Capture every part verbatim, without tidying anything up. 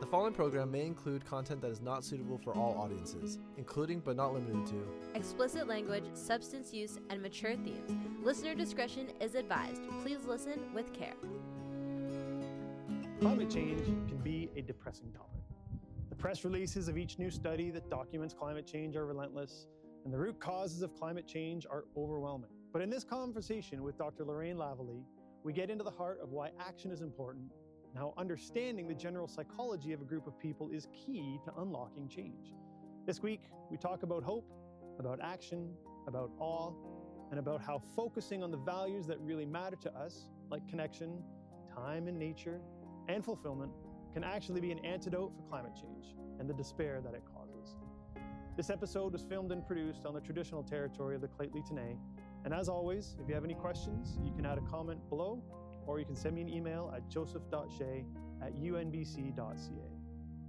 following program may include content that is not suitable for all audiences, including but not limited to explicit language, substance use, and mature themes. Listener discretion is advised. Please listen with care. Climate change can be a depressing topic. The press releases of each new study that documents climate change are relentless, and the root causes of climate change are overwhelming. But in this conversation with Doctor Lorraine Lavallee, we get into the heart of why action is important and how understanding the general psychology of a group of people is key to unlocking change. This week, we talk about hope, about action, about awe, and about how focusing on the values that really matter to us, like connection, time in nature, and fulfillment, can actually be an antidote for climate change and the despair that it causes. This episode was filmed and produced on the traditional territory of the Lheidli T'enneh. And as always, if you have any questions, you can add a comment below, or you can send me an email at joseph dot shea at u n b c dot c a.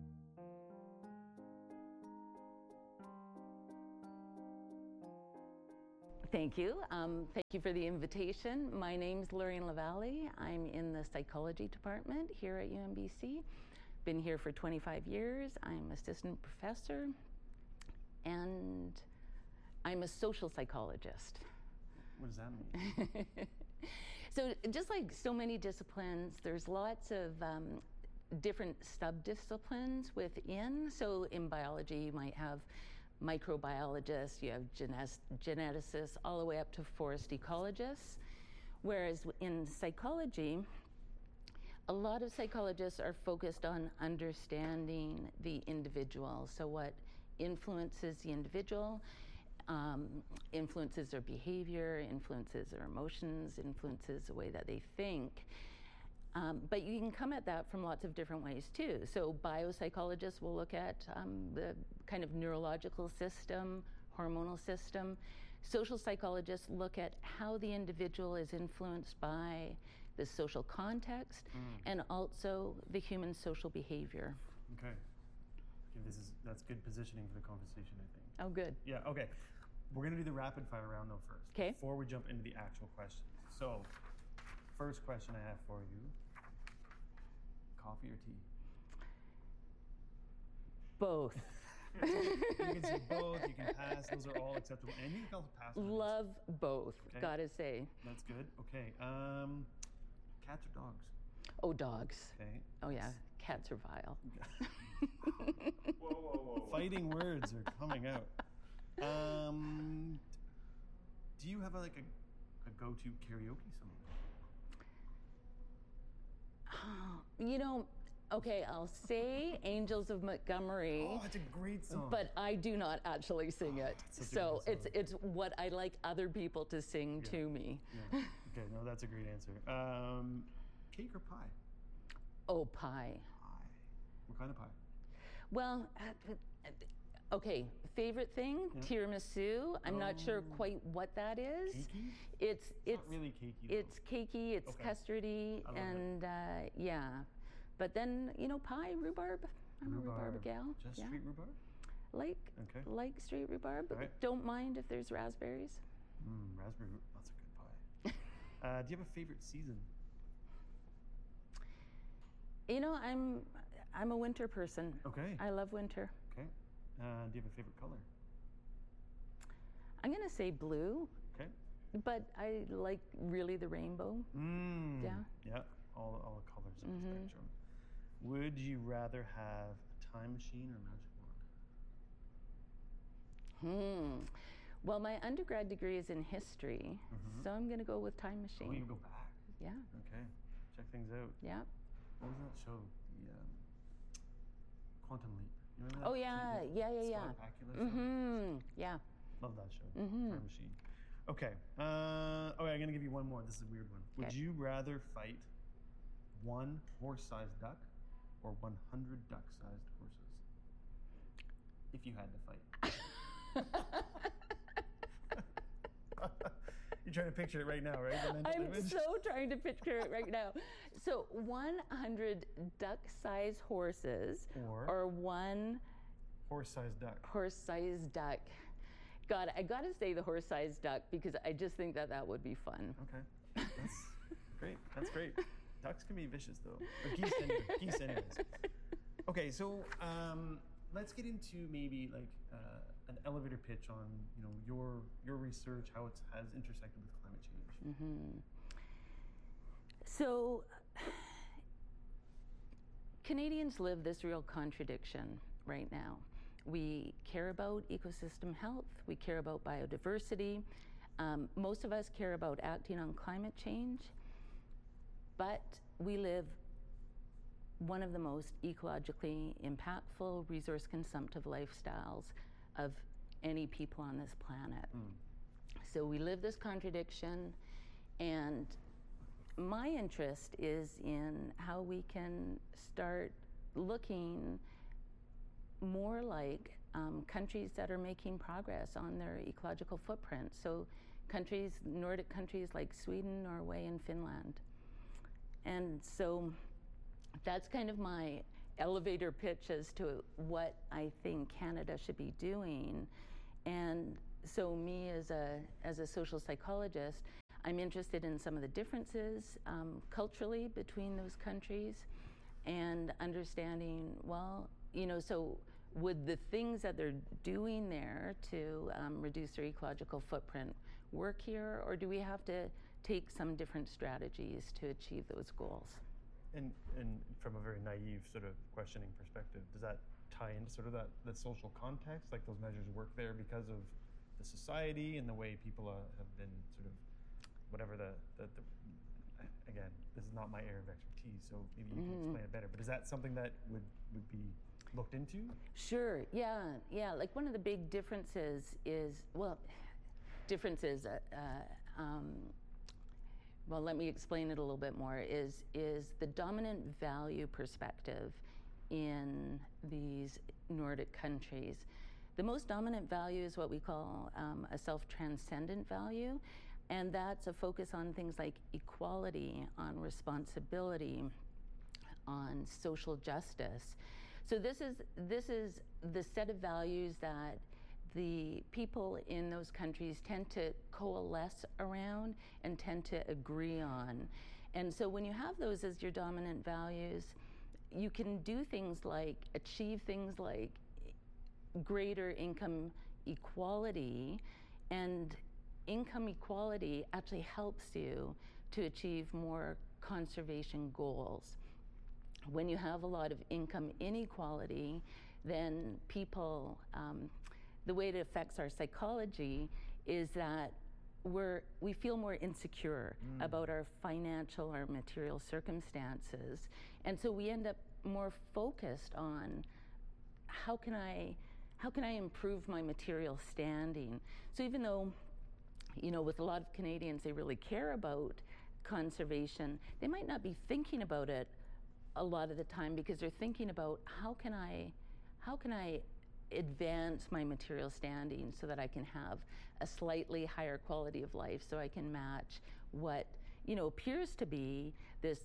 Thank you. Um, thank you for the invitation. My name's Lorraine Lavallee. I'm in the psychology department here at U N B C. Been here for twenty-five years. I'm assistant professor, and I'm a social psychologist. What does that mean? So just like so many disciplines, there's lots of um, different sub-disciplines within. So in biology, you might have microbiologists, you have genes- geneticists, all the way up to forest ecologists. Whereas in psychology, a lot of psychologists are focused on understanding the individual. So what influences the individual, um, influences their behavior, influences their emotions, influences the way that they think. Um, but you can come at that from lots of different ways too. So biopsychologists will look at um, the kind of neurological system, hormonal system. Social psychologists look at how the individual is influenced by the social context mm. and also the human social behavior. Okay. Okay, this is that's good positioning for the conversation, I think. Oh, good. Yeah, okay. We're going to do the rapid fire round though first. Okay. Before we jump into the actual questions. So, first question I have for you, coffee or tea? Both. You can say both, you can pass, those are all acceptable. And you can also pass. Love both, okay. Gotta say. That's good. Okay. Um, cats or dogs? Oh, dogs. Okay. Oh yeah, cats are vile. whoa, whoa, whoa. Fighting words are coming out. Um, do you have a, like a, a go-to karaoke song? You know, okay, I'll say Angels of Montgomery. Oh, that's a great song. But I do not actually sing it. Oh, so it's it's what I like other people to sing yeah. to me. Yeah. Okay, no, that's a great answer. Um, cake or pie? Oh, pie. Pie. What kind of pie? Well, uh, okay, favorite thing, yeah. tiramisu. I'm oh. not sure quite what that is. Cakey? It's, it's, it's not really cakey. It's cakey, it's okay. custardy, and uh, yeah. But then, you know, pie, rhubarb. I'm rhubarb. a rhubarb gal. Just yeah. straight rhubarb? Like, okay. like straight rhubarb. Right. Don't mind if there's raspberries. Mm, raspberry, that's a good pie. uh, do you have a favorite season? You know, I'm I'm a winter person. Okay. I love winter. Okay. Uh, do you have a favorite color? I'm gonna say blue. Okay. But I like really the rainbow. Mm. Yeah. Yeah. All all the colors of mm-hmm. the spectrum. Would you rather have a time machine or a magic wand? Hmm. Well, my undergrad degree is in history, mm-hmm. so I'm gonna go with time machine. Oh, you go back. Yeah. Okay. Check things out. Yeah. What was that show? The um, Quantum Leap. You remember that? Oh yeah, yeah, yeah, yeah. Scott Bakula show? Mm-hmm. Yeah. Love that show. Mm-hmm. Time Machine. Okay. Uh, okay, I'm gonna give you one more. This is a weird one. Would okay. you rather fight one horse-sized duck or one hundred duck-sized horses? If you had to fight. You're trying to picture it right now, right? I'm image? so trying to picture it right now. So one hundred duck-sized horses or, or one horse-sized duck. Horse-sized duck. God, I got to say the horse-sized duck because I just think that that would be fun. Okay, that's great. That's great. Ducks can be vicious though. Or geese, anyway. Geese anyways. Okay. Okay, so um, let's get into maybe like uh, an elevator pitch on you know your your research, how it has intersected with climate change. Mm-hmm. So Canadians live this real contradiction right now. We care about ecosystem health, we care about biodiversity. Um, most of us care about acting on climate change, but we live one of the most ecologically impactful, resource consumptive lifestyles of any people on this planet. Mm. So we live this contradiction, and my interest is in how we can start looking more like um, countries that are making progress on their ecological footprint. So countries, Nordic countries like Sweden, Norway, and Finland. And so that's kind of my elevator pitch as to what I think Canada should be doing. And so me as a, as a social psychologist, I'm interested in some of the differences um, culturally between those countries and understanding, well, you know, so would the things that they're doing there to um, reduce their ecological footprint work here, or do we have to take some different strategies to achieve those goals? And, and from a very naive sort of questioning perspective, does that tie into sort of that, that social context, like those measures work there because of the society and the way people uh, have been sort of, whatever the, the, the, again, this is not my area of expertise, so maybe you mm-hmm. can explain it better, but is that something that would, would be looked into? Sure, yeah, yeah, like one of the big differences is, well, differences, uh, uh, um, well, let me explain it a little bit more, is, is the dominant value perspective in these Nordic countries. The most dominant value is what we call um, a self-transcendent value, and that's a focus on things like equality, on responsibility, on social justice. So this is, this is the set of values that the people in those countries tend to coalesce around and tend to agree on. And so when you have those as your dominant values, you can do things like achieve things like greater income equality, and income equality actually helps you to achieve more conservation goals. When you have a lot of income inequality, then people, um, the way it affects our psychology is that we're, we feel more insecure mm. about our financial or material circumstances. And so we end up more focused on how can I, how can I improve my material standing? So even though, you know, with a lot of Canadians, they really care about conservation, they might not be thinking about it a lot of the time because they're thinking about how can I, how can I advance my material standing so that I can have a slightly higher quality of life, so I can match what, you know, appears to be this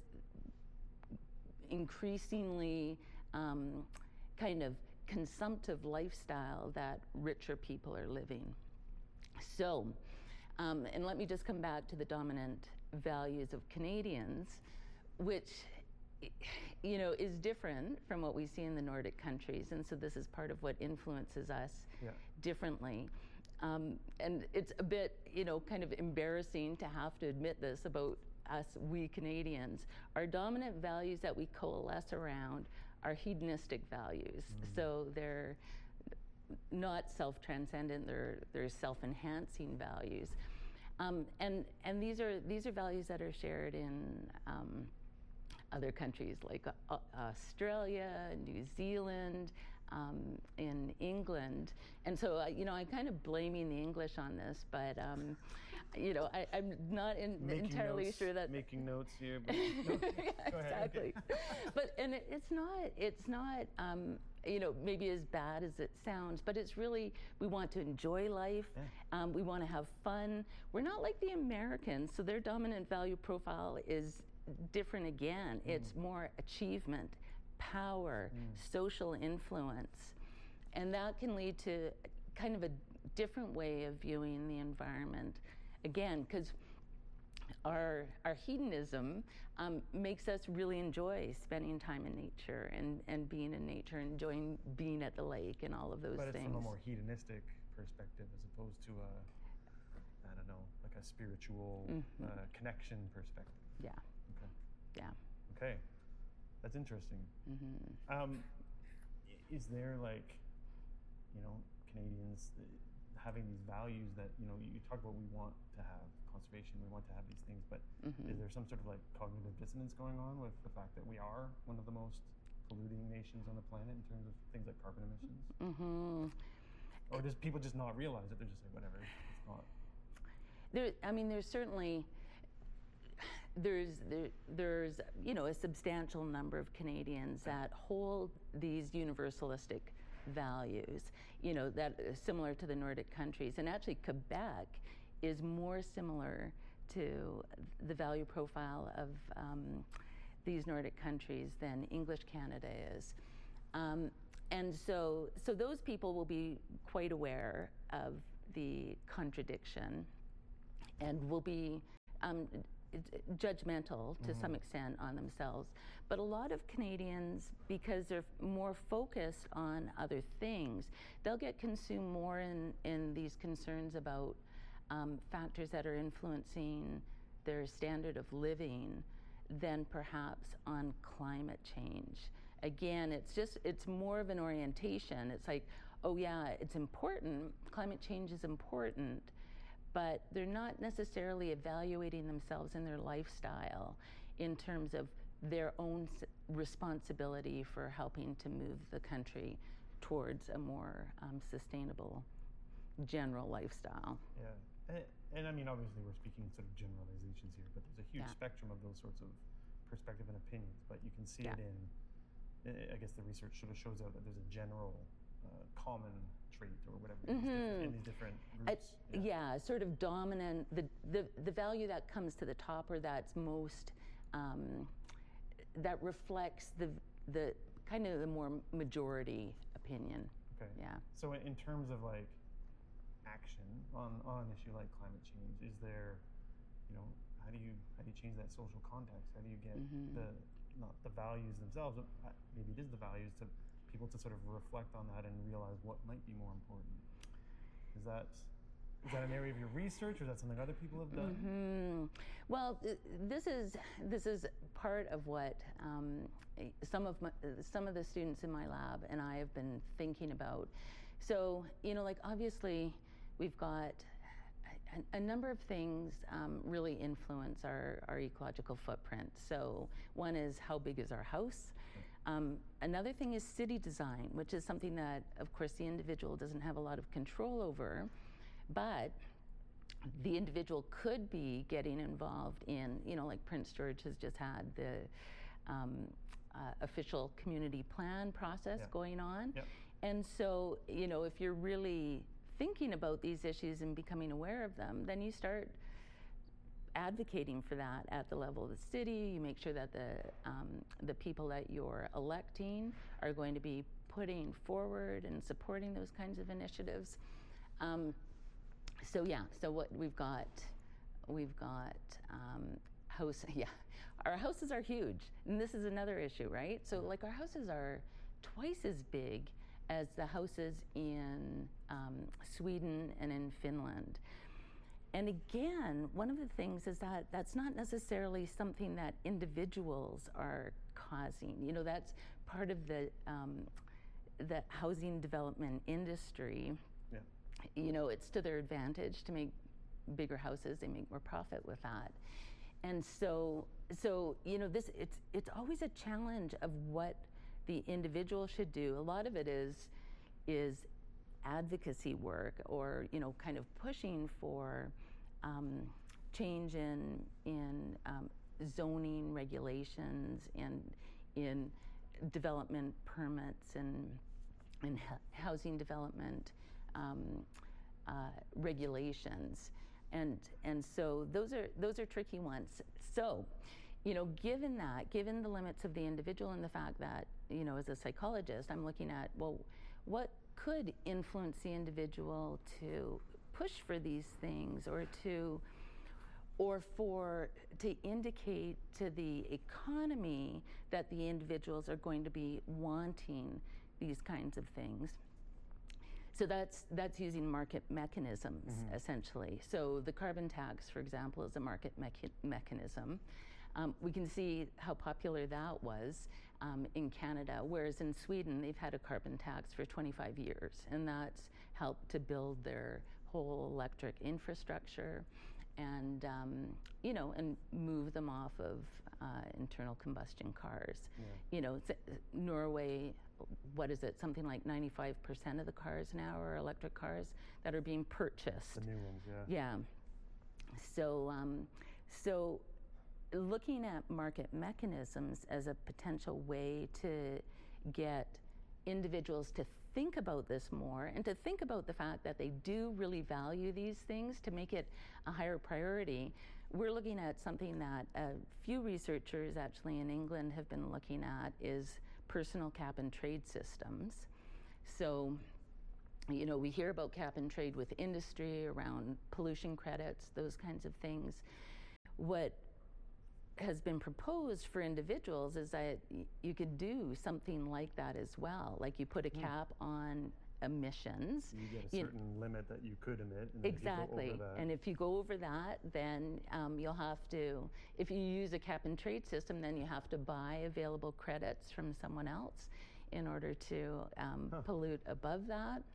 increasingly um, kind of consumptive lifestyle that richer people are living. So, um, and let me just come back to the dominant values of Canadians, which, you know, is different from what we see in the Nordic countries. And so this is part of what influences us yeah. differently. Um, and it's a bit, you know, kind of embarrassing to have to admit this about us, we Canadians. Our dominant values that we coalesce around are hedonistic values. Mm. So they're not self-transcendent, they're, they're self-enhancing values. Um, and and these are, these are values that are shared in um, other countries like uh, Australia, New Zealand, um, in England. And so, uh, you know, I'm kind of blaming the English on this, but, um, you know, I, I'm not in, entirely notes, sure that... Making notes here. But no, yeah, exactly. But, and it, it's not, it's not, um, you know, maybe as bad as it sounds, but it's really, we want to enjoy life. Yeah. Um, we want to have fun. We're not like the Americans, so their dominant value profile is different again. Mm. It's more achievement, power, mm. social influence. And that can lead to kind of a different way of viewing the environment. Again, because our our hedonism um, makes us really enjoy spending time in nature and, and being in nature, enjoying being at the lake and all of those but things. But it's from a more hedonistic perspective as opposed to a, I don't know, like a spiritual mm-hmm. uh, connection perspective. Yeah. Okay. Yeah. Okay. That's interesting. Mm-hmm. Um, is there like, you know, Canadians having these values that, you know, you talk about we want to have conservation, we want to have these things, but mm-hmm. is there some sort of like cognitive dissonance going on with the fact that we are one of the most polluting nations on the planet in terms of things like carbon emissions? Mm-hmm. Or does people just not realize it? They're just like, whatever, it's not. There, I mean, there's certainly, there's, there, there's, you know, a substantial number of Canadians that hold these universalistic values, you know, that is similar to the Nordic countries. And actually Quebec is more similar to the value profile of um, these Nordic countries than English Canada is. Um, and so, so those people will be quite aware of the contradiction and will be um, judgmental to mm-hmm. some extent on themselves. But a lot of Canadians, because they're more focused on other things, they'll get consumed more in, in these concerns about um, factors that are influencing their standard of living than perhaps on climate change. Again, it's just, it's more of an orientation. It's like, oh yeah, it's important, climate change is important, but they're not necessarily evaluating themselves in their lifestyle in terms of their own responsibility for helping to move the country towards a more um, sustainable general lifestyle. Yeah, and, and I mean, obviously we're speaking sort of generalizations here, but there's a huge yeah. spectrum of those sorts of perspective and opinions, but you can see yeah. it in, I guess the research sort of shows out that there's a general uh, common trait or whatever mm-hmm. in these different groups. Uh, yeah. yeah, sort of dominant, the, the, the value that comes to the top or that's most, um, that reflects the, the kind of the more majority opinion. Okay. Yeah. So in terms of like action on, on an issue like climate change, is there, you know, how do you, how do you change that social context? How do you get mm-hmm. the, not the values themselves, but maybe it is the values to people to sort of reflect on that and realize what might be more important. Is that is that an area of your research, or is that something other people have done? Mm-hmm. Well, this is this is part of what um, some of my, some of the students in my lab and I have been thinking about. So, you know, like obviously we've got a, a number of things um, really influence our, our ecological footprint. So one is how big is our house? Um, another thing is city design, which is something that, of course, the individual doesn't have a lot of control over, but the individual could be getting involved in, you know, like Prince George has just had the um, uh, official community plan process yeah. going on. Yep. And so, you know, if you're really thinking about these issues and becoming aware of them, then you start advocating for that at the level of the city. You make sure that the um, the people that you're electing are going to be putting forward and supporting those kinds of initiatives. Um, so yeah, so what we've got, we've got um, house. Yeah, our houses are huge, and this is another issue, right? So like our houses are twice as big as the houses in um, Sweden and in Finland. And again, one of the things is that that's not necessarily something that individuals are causing. You know, that's part of the um, the housing development industry. Yeah. You know, it's to their advantage to make bigger houses. They make more profit with that. And so, so you know, this it's it's always a challenge of what the individual should do. A lot of it is is advocacy work, or you know, kind of pushing for um, change in in um, zoning regulations and in development permits and in housing development um, uh, regulations, and and so those are those are tricky ones. So, you know, given that, given the limits of the individual and the fact that, you know, as a psychologist, I'm looking at, well, what could influence the individual to push for these things, or to or for to indicate to the economy that the individuals are going to be wanting these kinds of things. So that's that's using market mechanisms, mm-hmm. essentially. So the carbon tax, for example, is a market mecha- mechanism. Um, we can see how popular that was um, in Canada, whereas in Sweden, they've had a carbon tax for twenty-five years, and that's helped to build their whole electric infrastructure and, um, you know, and move them off of uh, internal combustion cars. Yeah. You know, th- Norway, what is it, something like ninety-five percent of the cars now are electric cars that are being purchased. The new ones, yeah. Yeah. So, um, so looking at market mechanisms as a potential way to get individuals to think about this more and to think about the fact that they do really value these things, to make it a higher priority. We're looking at something that a few researchers actually in England have been looking at, is personal cap and trade systems. So, you know, we hear about cap and trade with industry around pollution credits, those kinds of things. What has been proposed for individuals is that y- you could do something like that as well. Like you put a cap mm. on emissions. You get a certain you, limit that you could emit. And exactly. If you go over that, and if you go over that, then um, you'll have to, if you use a cap and trade system, then you have to buy available credits from someone else in order to um, huh. pollute above that.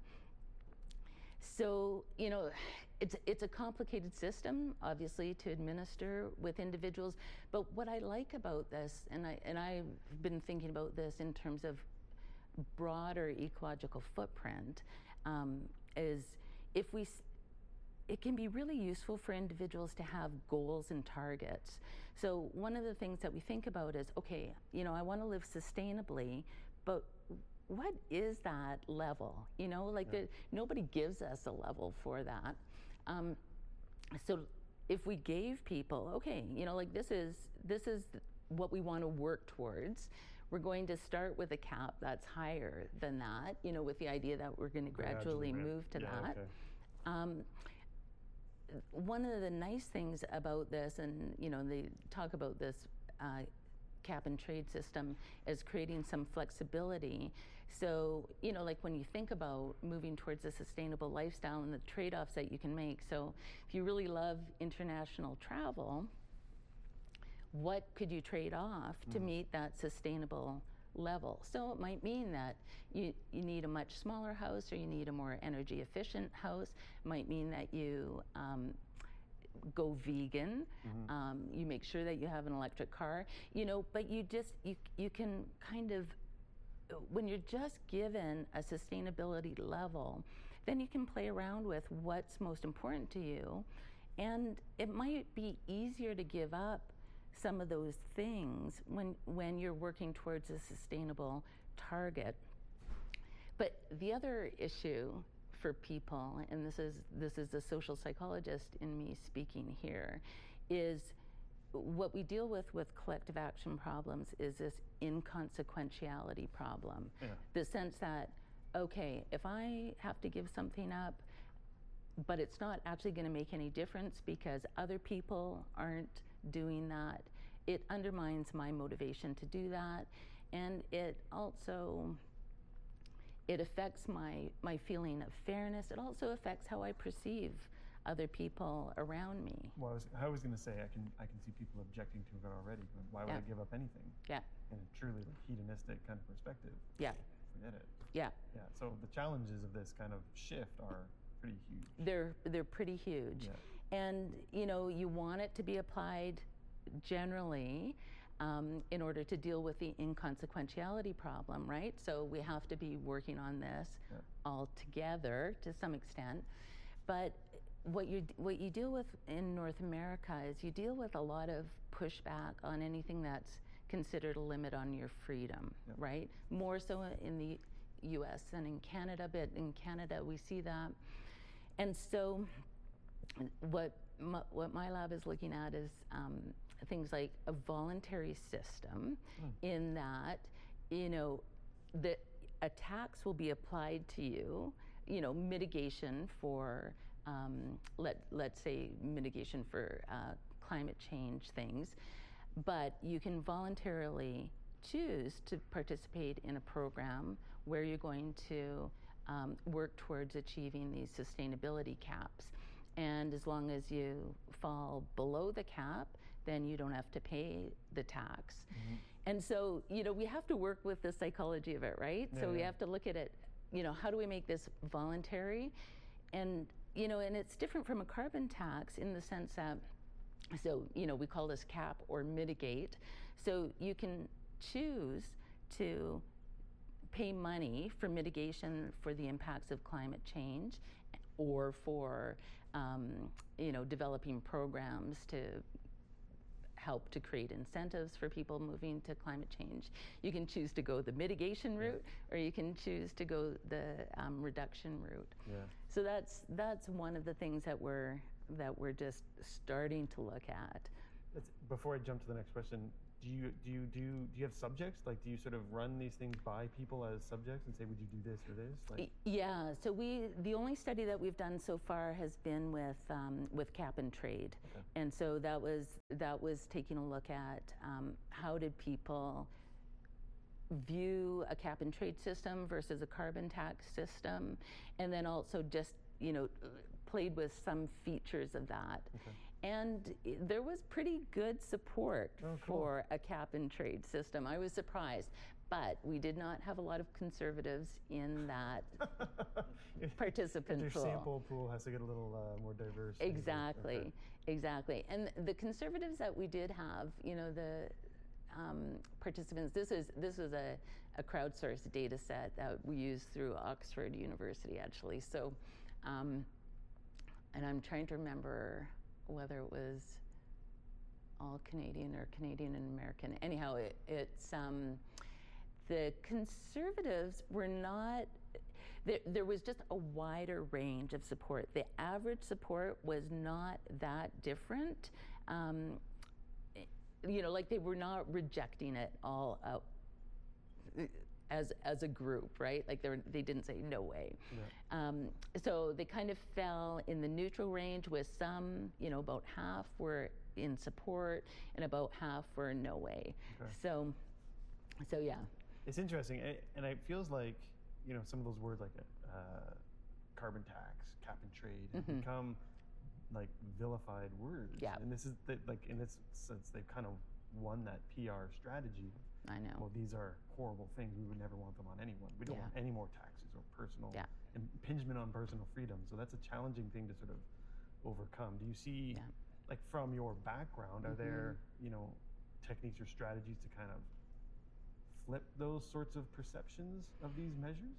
So, you know, it's it's a complicated system, obviously, to administer with individuals. But what I like about this, and I and I've been thinking about this in terms of broader ecological footprint, um, is if we, it can be really useful for individuals to have goals and targets. So one of the things that we think about is, okay, you know, I want to live sustainably, but what is that level? You know, like yeah. the, nobody gives us a level for that. Um, so if we gave people, okay, you know, like this is this is what we want to work towards. We're going to start with a cap that's higher than that, you know, with the idea that we're going to gradually, gradually move to yeah, that. Okay. Um, one of the nice things about this, and you know, they talk about this uh, cap and trade system as creating some flexibility. So, you know, like when you think about moving towards a sustainable lifestyle and the trade-offs that you can make. So if you really love international travel, what could you trade off mm. to meet that sustainable level? So it might mean that you, you need a much smaller house, or you need a more energy efficient house. It might mean that you um, go vegan. Mm-hmm. Um, you make sure that you have an electric car, you know, but you just, you, you can kind of, when you're just given a sustainability level, then you can play around with what's most important to you. And it might be easier to give up some of those things when when you're working towards a sustainable target. But the other issue for people, and this is this is the social psychologist in me speaking here, is what we deal with with collective action problems is this inconsequentiality problem. Yeah. The sense that, okay, if I have to give something up, but it's not actually going to make any difference because other people aren't doing that, it undermines my motivation to do that, and it also it affects my my feeling of fairness. It also affects how I perceive other people around me. Well, I was, I was going to say I can I can see people objecting to it already. Why would yeah. I give up anything? Yeah. In a truly like, hedonistic kind of perspective. Yeah. Forget it. Yeah. Yeah. So the challenges of this kind of shift are pretty huge. They're they're pretty huge. Yeah. And you know, you want it to be applied generally um, in order to deal with the inconsequentiality problem, right? So we have to be working on this yeah. all together to some extent. But what you what you deal with in North America is you deal with a lot of pushback on anything that's considered a limit on your freedom, yeah. right? More so in the U S than in Canada, but in Canada we see that. And so what my, what my lab is looking at is um, things like a voluntary system mm. in that, you know, the a tax will be applied to you, you know, mitigation for, um, let, let's say mitigation for uh, climate change things, but you can voluntarily choose to participate in a program where you're going to um, work towards achieving these sustainability caps. And as long as you fall below the cap, then you don't have to pay the tax. Mm-hmm. And so, you know, we have to work with the psychology of it, right? Yeah, so we yeah. have to look at it, you know, how do we make this voluntary? And, you know, and it's different from a carbon tax in the sense that, so, you know, we call this cap or mitigate. So you can choose to pay money for mitigation for the impacts of climate change, or for, um, you know, developing programs to help to create incentives for people moving to climate change. You can choose to go the mitigation route, or you can choose to go the um, reduction route. Yeah. So that's that's one of the things that we're that we're just starting to look at. That's, before I jump to the next question, do you do you do do you have subjects? Like, do you sort of run these things by people as subjects and say, would you do this or this? Like, yeah. So we the only study that we've done so far has been with um, with cap and trade, okay. And so that was that was taking a look at um, how did people view a cap and trade system versus a carbon tax system, and then also just, you know, played with some features of that. Okay. And there was pretty good support oh, cool. for a cap and trade system. I was surprised, but we did not have a lot of conservatives in that participant your pool. Your sample pool has to get a little uh, more diverse. Exactly, okay. exactly. And the conservatives that we did have, you know, the um, participants, this is this was a, a crowdsourced data set that we used through Oxford University, actually. So, um, and I'm trying to remember whether it was all Canadian or Canadian and American. Anyhow, it, it's um, the conservatives were not, there, there was just a wider range of support. The average support was not that different. Um, you know, like they were not rejecting it all out as as a group, right? Like they were, they didn't say no way. Yeah. Um, so they kind of fell in the neutral range, with some, you know, about half were in support and about half were no way. Okay. So, so yeah. It's interesting, and it feels like, you know, some of those words like uh, carbon tax, cap and trade, have mm-hmm. become like vilified words. Yeah. And this is the, like in this sense, they've kind of won that P R strategy. I know. Well, these are horrible things. We would never want them on anyone. We don't yeah. want any more taxes or personal yeah. impingement on personal freedom. So that's a challenging thing to sort of overcome. Do you see, yeah. like from your background, are mm-hmm. there, you know, techniques or strategies to kind of flip those sorts of perceptions of these measures?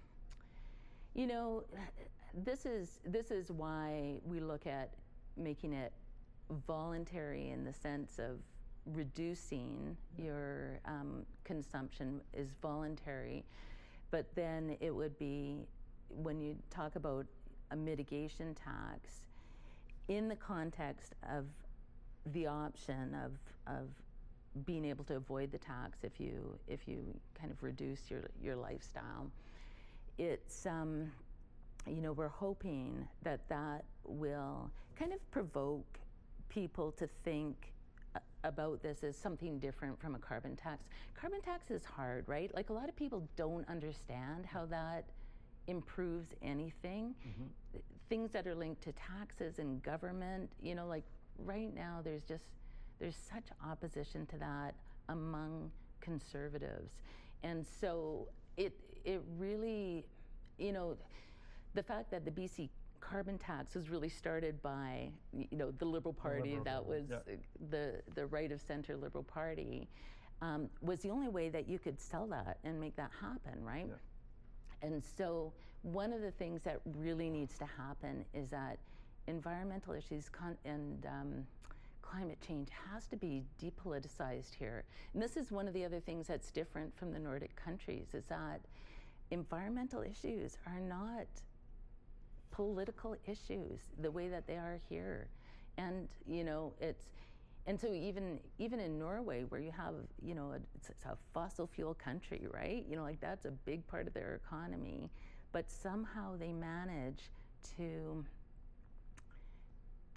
You know, this is this is why we look at making it voluntary in the sense of reducing your um, consumption is voluntary, but then it would be, when you talk about a mitigation tax, in the context of the option of of being able to avoid the tax if you if you kind of reduce your your lifestyle, it's um, you know, we're hoping that that will kind of provoke people to think about this as something different from a carbon tax. Carbon tax is hard, right? Like, a lot of people don't understand how that improves anything. Mm-hmm. Things that are linked to taxes and government, you know, like right now there's just, there's such opposition to that among conservatives. And so it it really, you know, the fact that the B C carbon tax was really started by, you know, the Liberal Party, the Liberal that was yeah. the the right of center Liberal Party, um, was the only way that you could sell that and make that happen, right? Yeah. And so one of the things that really needs to happen is that environmental issues con- and um, climate change has to be depoliticized here. And this is one of the other things that's different from the Nordic countries, is that environmental issues are not political issues the way that they are here. And, you know, it's, and so even even in Norway, where you have, you know, it's, it's a fossil fuel country, right? You know, like that's a big part of their economy, but somehow they manage to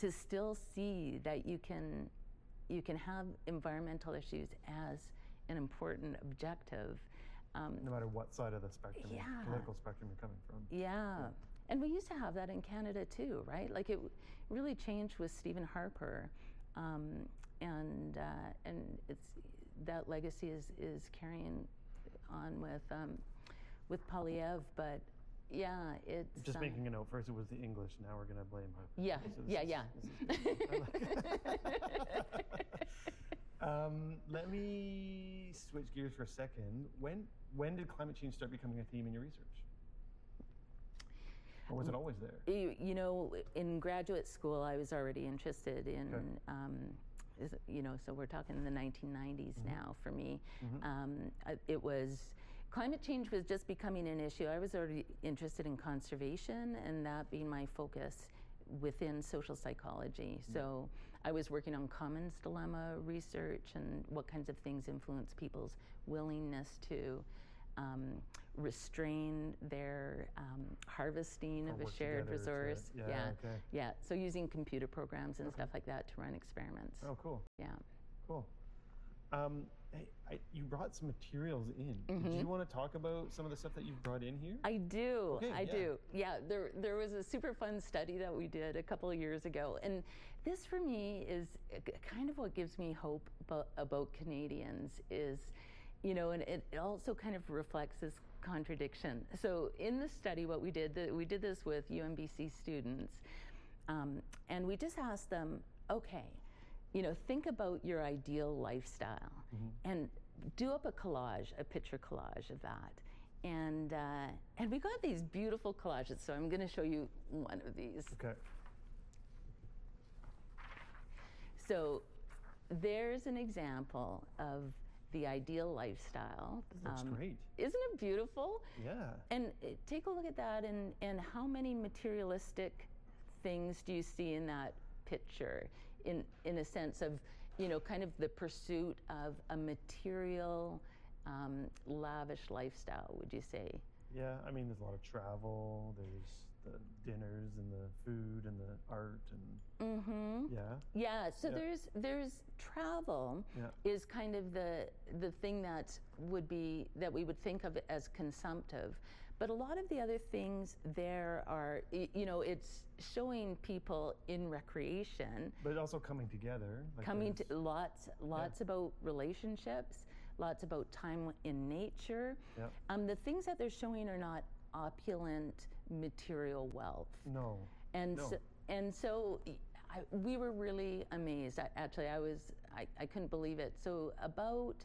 to still see that you can you can have environmental issues as an important objective. Um, No matter what side of the spectrum, yeah. political spectrum you're coming from. Yeah. yeah. And we used to have that in Canada too, right? Like it really changed with Stephen Harper. Um, and uh, and it's that legacy is, is carrying on with um, with Poilievre, but yeah, it's Just um, making a note. First it was the English, now we're going to blame her. Yeah, So this yeah, is- yeah. um, let me switch gears for a second. When when did climate change start becoming a theme in your research? Or was it always there? You, you know, in graduate school, I was already interested in, Okay. um, is, you know, so we're talking the nineteen nineties Mhm. now for me. Mhm. Um, I- it was, climate change was just becoming an issue. I was already interested in conservation and that being my focus within social psychology. Mm. So I was working on commons dilemma research and what kinds of things influence people's willingness to um, restrain their um, harvesting Or of a work shared together to- resource. yeah, yeah, okay. yeah. So using computer programs and Okay. stuff like that to run experiments. Oh, cool. Yeah. Cool. Um, hey, I, you brought some materials in. Did Mhm. you want to talk about some of the stuff that you've brought in here? I do. Okay, I yeah. do. Yeah, there there was a super fun study that we did a couple of years ago, and this for me is kind of what gives me hope about, about Canadians is, you know, and it, it also kind of reflects this contradiction. So in the study, what we did, the, we did this with U M B C students, um, and we just asked them, okay, you know, think about your ideal lifestyle Mhm. and do up a collage, a picture collage of that. And uh, and we got these beautiful collages. So I'm going to show you one of these. Okay. So there's an example of the ideal lifestyle. This looks Um, great. Isn't it beautiful? Yeah. And uh, take a look at that, and, and how many materialistic things do you see in that picture? In in a sense of, you know, kind of the pursuit of a material, um, lavish lifestyle. Would you say? Yeah, I mean, there's a lot of travel. There's the dinners and the food and the art and Mm-hmm. yeah. Yeah. So Yeah. there's there's travel Yeah. is kind of the the thing that would be that we would think of as consumptive. But a lot of the other things there are, y- you know, it's showing people in recreation, But also coming together. Like coming to there's- lots, lots about relationships, lots about time in nature. Yeah. Um, the things that they're showing are not opulent material wealth. No. And No. so, and so I, we were really amazed. I, actually, I was, I, I couldn't believe it. So about,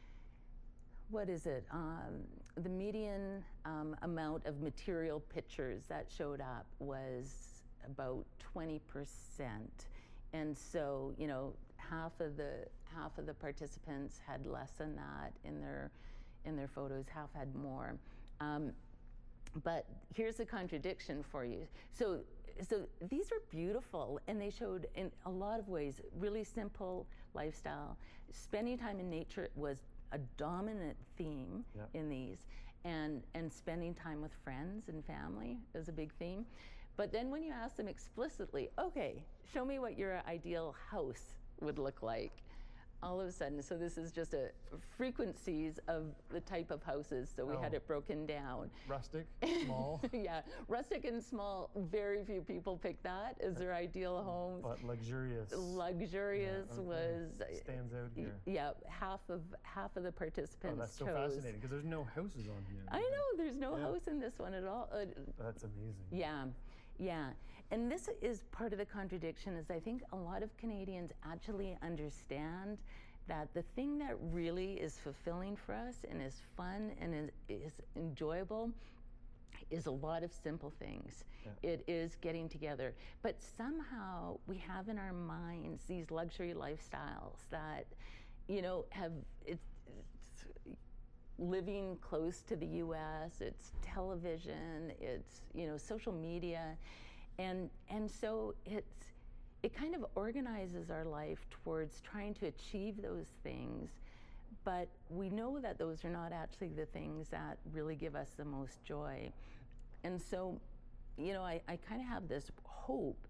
what is it? Um, the median um, amount of material pictures that showed up was about twenty percent. And so, you know, half of the half of the participants had less than that in their in their photos, half had more. Um, but here's the contradiction for you. So, so these are beautiful, and they showed in a lot of ways really simple lifestyle. Spending time in nature was a dominant theme Yeah. in these, and and spending time with friends and family is a big theme. But then when you ask them explicitly, okay, show me what your ideal house would look like, all of a sudden, so this is just a frequencies of the type of houses. So we had Oh. it broken down. Rustic, small, Yeah, rustic and small. Very few people pick that as their ideal homes. but luxurious. Luxurious Yeah, okay. was Stands out y- here. yeah, half of half of the Oh, participants that's so chose. fascinating because there's no houses on here. I know there's no Yeah. house in this one at all. Uh, That's amazing. yeah, yeah. And this is part of the contradiction is I think a lot of Canadians actually understand that the thing that really is fulfilling for us and is fun and is, is enjoyable is a lot of simple things. Yeah. It is getting together. But somehow we have in our minds these luxury lifestyles that, you know, have, it's, it's living close to the U S, it's television, it's, you know, social media. And, and so it's, it kind of organizes our life towards trying to achieve those things, but we know that those are not actually the things that really give us the most joy. And so, you know, I, I kind of have this hope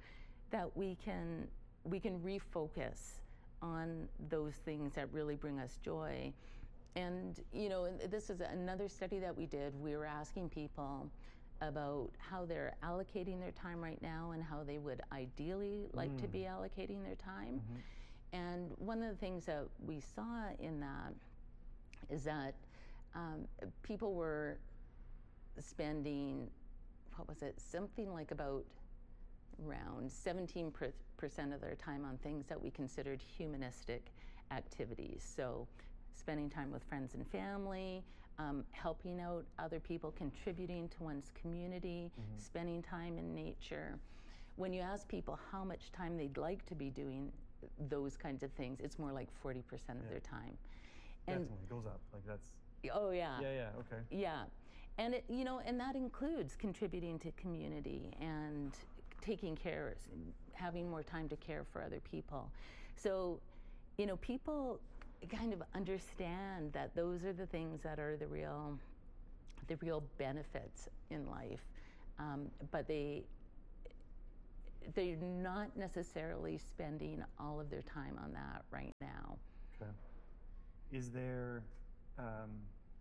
that we can we can refocus on those things that really bring us joy. And you know, and this is another study that we did. We were asking people about how they're allocating their time right now and how they would ideally like mm. to be allocating their time. Mm-hmm. And one of the things that we saw in that is that um, people were spending, what was it, something like about around seventeen percent of their time on things that we considered humanistic activities. So spending time with friends and family, um, helping out other people, contributing to one's community, mm-hmm. spending time in nature. When you ask people how much time they'd like to be doing those kinds of things, it's more like forty percent of yeah. their time. And definitely goes up, like that's... Oh yeah. Yeah, yeah, okay. Yeah, and it, you know, and that includes contributing to community and taking care, having more time to care for other people. So, you know, people kind of understand that those are the things that are the real, the real benefits in life, um, but they, they're not necessarily spending all of their time on that right now. Okay. Is there, um,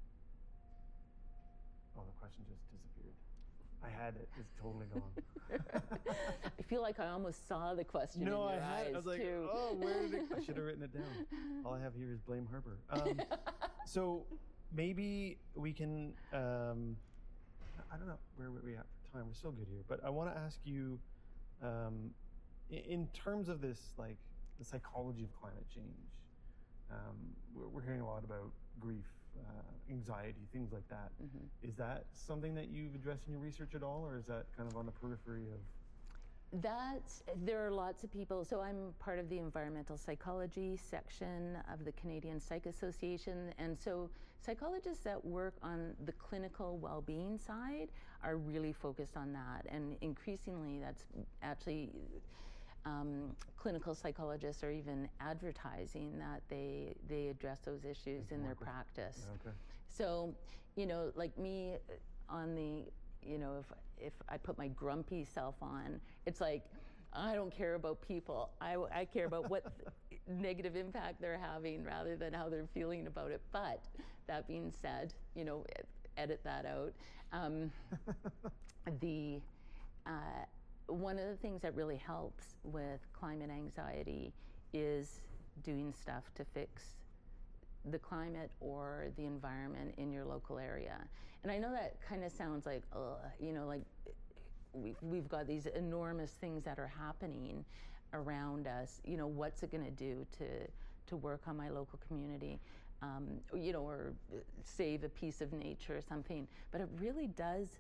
oh, the question just disappeared. I had it, it's totally gone. I feel like I almost saw the question no, in your I had, eyes I was like, too. oh, where did it, I should have written it down. All I have here is blame Harper. Um, so maybe we can, um, I don't know where we at for time, we're so good here, but I want to ask you, um, in, in terms of this, like the psychology of climate change, um, we're, we're hearing a lot about grief, Uh, anxiety, things like that. Mm-hmm. Is that something that you've addressed in your research at all, or is that kind of on the periphery of? That's, there are lots of people. So I'm part of the environmental psychology section of the Canadian Psych Association, and so psychologists that work on the clinical well-being side are really focused on that, and increasingly that's actually Um, clinical psychologists are even advertising that they they address those issues in their practice. Okay. So, you know, like me on the, you know, if if I put my grumpy self on, it's like, I don't care about people. I, I care about what negative impact they're having rather than how they're feeling about it. But that being said, you know, edit that out. Um, the uh, One of the things that really helps with climate anxiety is doing stuff to fix the climate or the environment in your local area. And I know that kind of sounds like, ugh, you know, like we've, we've got these enormous things that are happening around us. You know, what's it going to do to to work on my local community? Um, you know, or save a piece of nature or something. But it really does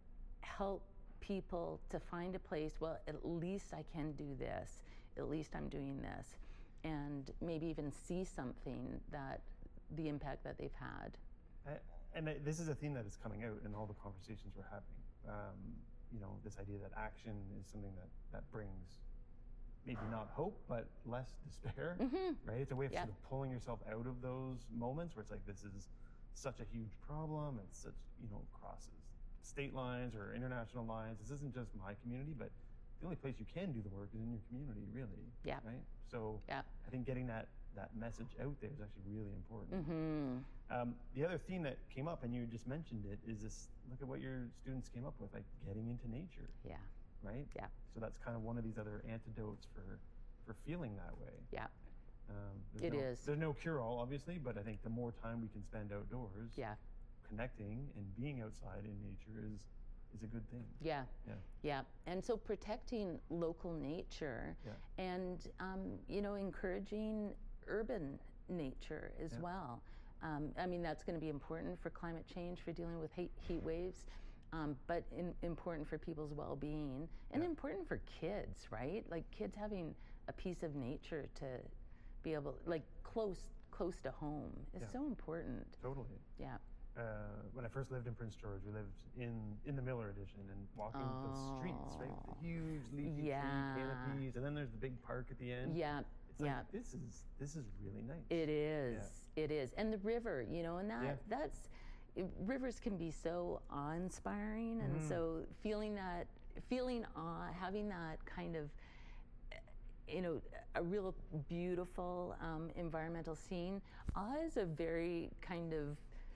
help people to find a place, well, at least I can do this, at least I'm doing this, and maybe even see something that, the impact that they've had. I, and I, this is a theme that is coming out in all the conversations we're having. Um, you know, this idea that action is something that, that brings maybe not hope, but less despair, mm-hmm. right? It's a way of yeah. sort of pulling yourself out of those moments where it's like, this is such a huge problem, it's such, you know, crosses state lines or international lines. This isn't just my community, but the only place you can do the work is in your community, really. Yeah. Right? So yeah. I think getting that that message out there is actually really important. Mm-hmm. Um, the other theme that came up, and you just mentioned it, is this, look at what your students came up with, like getting into nature. Yeah. Right? Yeah. So that's kind of one of these other antidotes for, for feeling that way. Yeah. Um, it no, is. There's no cure-all, obviously, but I think the more time we can spend outdoors, yeah. connecting and being outside in nature is is a good thing. Yeah, yeah, yeah. And so protecting local nature yeah. and um, you know, encouraging urban nature as yeah. well. Um, I mean, that's going to be important for climate change, for dealing with heat, heat waves, um, but in, important for people's well-being and yeah. important for kids, right? Like kids having a piece of nature to be able, like close close to home is yeah. so important. Totally. Yeah. Uh, when I first lived in Prince George, we lived in, in the Miller Edition and walking oh. the streets, right? The huge leafy yeah. tree canopies, and then there's the big park at the end. Yeah, it's yeah. Like, this is this is really nice. It is. Yeah. It is, and the river, you know, and that yeah. that's it, rivers can be so awe-inspiring, and mm. so feeling that, feeling awe, having that kind of you know, a real beautiful um, environmental scene. Awe is a very kind of,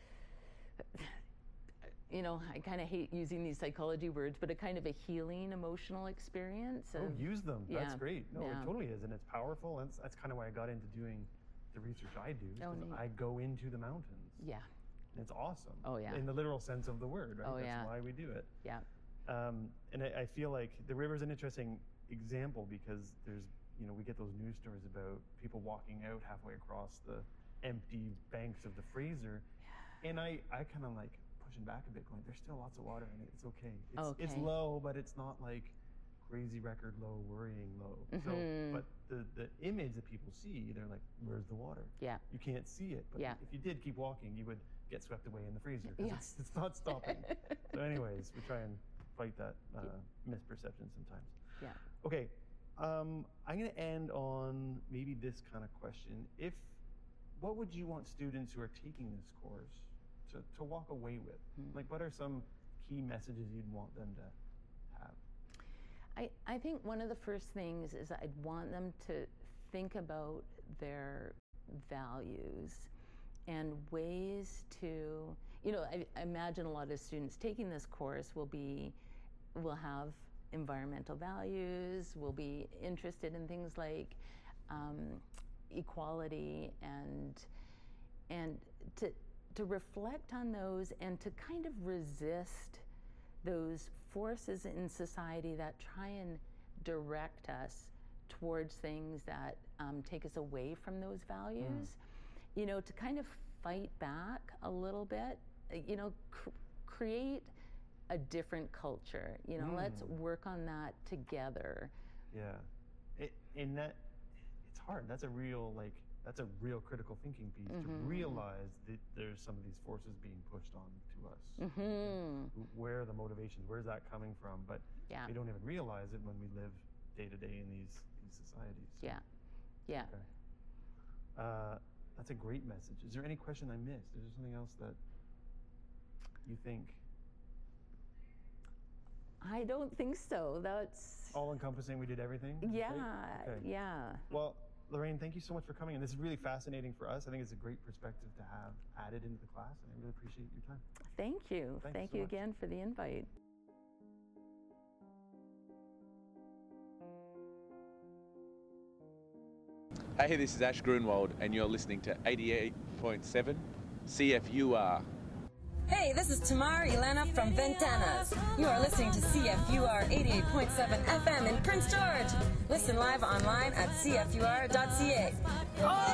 you know, I kind of hate using these psychology words, but a kind of a healing emotional experience. Oh, of, use them. yeah, That's great. No, yeah. it totally is, and it's powerful. That's, that's kind of why I got into doing the research I do. Oh, because neat. I go into the mountains. Yeah. And it's awesome. Oh, yeah. In the literal sense of the word, right? Oh, That's yeah. why we do it. Yeah. Um, and I, I feel like the river's an interesting example because there's, you know, we get those news stories about people walking out halfway across the empty banks of the Fraser. Yeah. And I, I kind of like pushing back a bit going, there's still lots of water in it. It's okay. It's, okay. it's low, but it's not like crazy record low, worrying low. Mm-hmm. So, but the, the image that people see, they're like, where's the water? Yeah. You can't see it. But yeah. if you did keep walking, you would get swept away in the Fraser because Yeah. it's, it's not stopping. So anyways, we try and fight that uh, misperception sometimes. Yeah. Okay, um, I'm going to end on maybe this kind of question. If, what would you want students who are taking this course to, to walk away with? Mm. Like, what are some key messages you'd want them to have? I, I think one of the first things is I'd want them to think about their values and ways to, you know, I, I imagine a lot of students taking this course will be, will have environmental values, will be interested in things like um, equality and and to to reflect on those and to kind of resist those forces in society that try and direct us towards things that um, take us away from those values. Mm. You know, to kind of fight back a little bit, you know, cr- create a different culture. You know, mm. let's work on that together. Yeah, it, and that, it's hard. That's a real, like, that's a real critical thinking piece, mm-hmm. to realize that there's some of these forces being pushed on to us. Mm-hmm. Where are the motivations? Where's that coming from? But yeah. we don't even realize it when we live day to day in these, these societies. So. Yeah, yeah. Okay. Uh, that's a great message. Is there any question I missed? Is there something else that you think? I don't think so. That's all encompassing. We did everything? Yeah, okay. yeah. Well, Lorraine, thank you so much for coming. And this is really fascinating for us. I think it's a great perspective to have added into the class, and I really appreciate your time. Thank you. Thanks Thank so you much. again for the invite. Hey, this is Ash Grunwald, and you're listening to eighty-eight point seven C F U R. Hey, this is Tamar Elena from Ventanas. You are listening to C F U R eighty-eight point seven F M in Prince George. Listen live online at C F U R dot C A. Oh!